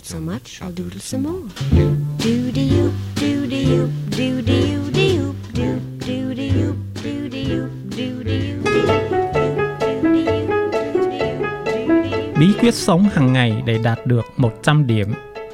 so much, I'll doodle some more. Doody-oop, doody-oop, doody-oop, doody-oop, doody-oop, doody-oop, doody-oop. Bí quyết sống hàng ngày để đạt được 100 điểm.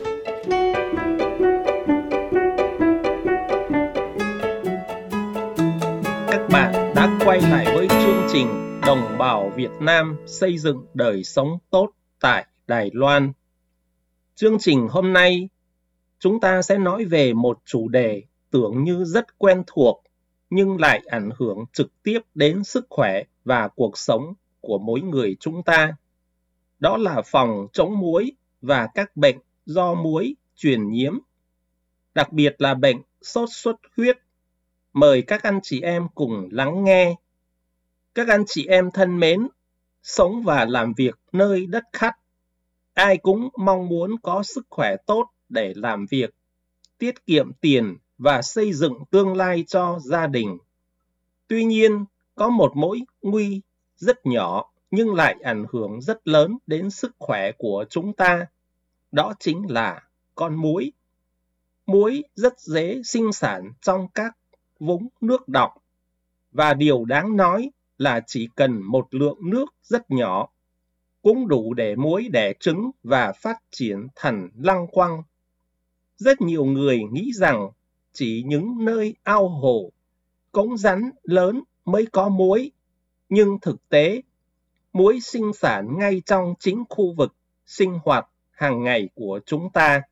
Các bạn đã quay lại với chương trình Đồng bào Việt Nam xây dựng đời sống tốt tại Đài Loan. Chương trình hôm nay, chúng ta sẽ nói về một chủ đề tưởng như rất quen thuộc, nhưng lại ảnh hưởng trực tiếp đến sức khỏe và cuộc sống của mỗi người chúng ta. Đó là phòng chống muối và các bệnh do muối truyền nhiễm, đặc biệt là bệnh sốt xuất huyết. Mời các anh chị em cùng lắng nghe. Các anh chị em thân mến, sống và làm việc nơi đất khách, ai cũng mong muốn có sức khỏe tốt để làm việc, tiết kiệm tiền và xây dựng tương lai cho gia đình. Tuy nhiên, có một mối nguy rất nhỏ nhưng lại ảnh hưởng rất lớn đến sức khỏe của chúng ta. Đó chính là con muối. Muối rất dễ sinh sản trong các vũng nước đọng, và điều đáng nói là chỉ cần một lượng nước rất nhỏ cũng đủ để muối đẻ trứng và phát triển thành lăng quăng. Rất nhiều người nghĩ rằng chỉ những nơi ao hồ, cống rãnh lớn mới có muối, nhưng thực tế, muối sinh sản ngay trong chính khu vực sinh hoạt hàng ngày của chúng ta.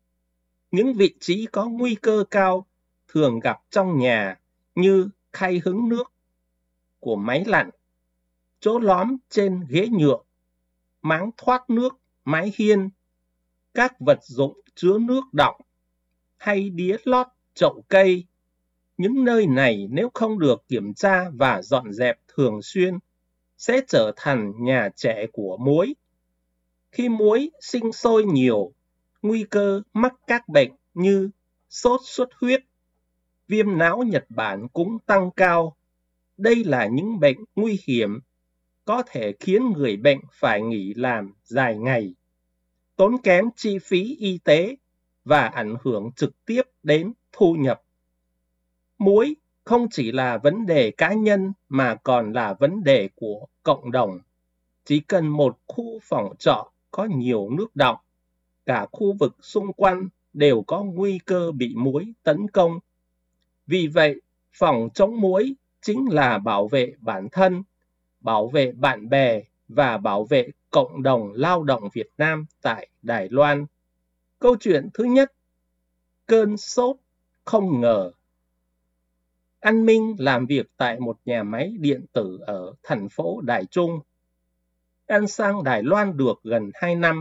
Những vị trí có nguy cơ cao thường gặp trong nhà như khay hứng nước của máy lạnh, chỗ lõm trên ghế nhựa, máng thoát nước, mái hiên, các vật dụng chứa nước đọng hay đĩa lót, chậu cây. Những nơi này nếu không được kiểm tra và dọn dẹp thường xuyên sẽ trở thành nhà trẻ của muối. Khi muối sinh sôi nhiều, nguy cơ mắc các bệnh như sốt xuất huyết, viêm não Nhật Bản cũng tăng cao. Đây là những bệnh nguy hiểm, có thể khiến người bệnh phải nghỉ làm dài ngày, tốn kém chi phí y tế và ảnh hưởng trực tiếp đến thu nhập. Muối không chỉ là vấn đề cá nhân mà còn là vấn đề của cộng đồng. Chỉ cần một khu phòng trọ có nhiều nước đọng, cả khu vực xung quanh đều có nguy cơ bị muối tấn công. Vì vậy, phòng chống muối chính là bảo vệ bản thân, bảo vệ bạn bè và bảo vệ cộng đồng lao động Việt Nam tại Đài Loan. Câu chuyện thứ nhất, cơn sốt không ngờ. Anh Minh làm việc tại một nhà máy điện tử ở thành phố Đài Trung. Anh sang Đài Loan được gần 2 năm.